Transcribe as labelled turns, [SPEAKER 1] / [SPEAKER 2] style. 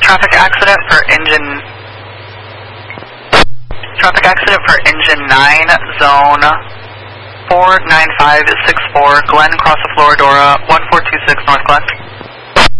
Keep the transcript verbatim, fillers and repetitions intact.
[SPEAKER 1] Traffic accident for engine... Traffic accident for engine nine, zone four nine five six four, Glen, cross of Floridora, one four two six North Glen.